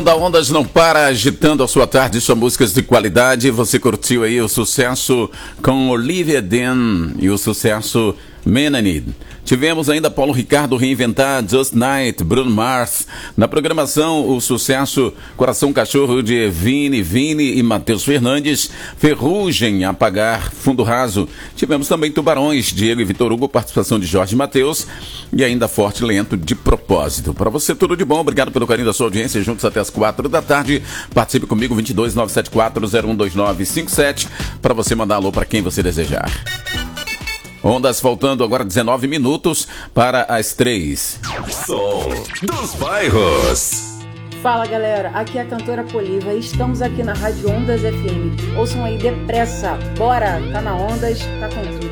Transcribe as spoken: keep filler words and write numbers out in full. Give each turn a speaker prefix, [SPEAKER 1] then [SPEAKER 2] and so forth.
[SPEAKER 1] Da Ondas não para, agitando a sua tarde, sua músicas de qualidade. Você curtiu aí o sucesso com Olivia Dean e o sucesso Menanid. Tivemos ainda Paulo Ricardo reinventar Just Night, Bruno Mars. Na programação, o sucesso Coração Cachorro de Vini, Vini e Matheus Fernandes. Ferrugem, Apagar, Fundo Raso. Tivemos também Tubarões, Diego e Vitor Hugo, participação de Jorge Matheus. E ainda Forte Lento, De Propósito. Para você, tudo de bom. Obrigado pelo carinho da sua audiência. Juntos até as quatro da tarde. Participe comigo, vinte e dois, nove sete quatro, zero um dois nove cinco sete, para você mandar alô para quem você desejar. Ondas faltando agora dezenove minutos para as três.
[SPEAKER 2] Som dos Bairros.
[SPEAKER 3] Fala galera, aqui é a cantora Poliva e estamos aqui na Rádio Ondas F M. Ouçam aí depressa, bora, tá na Ondas, tá com tudo.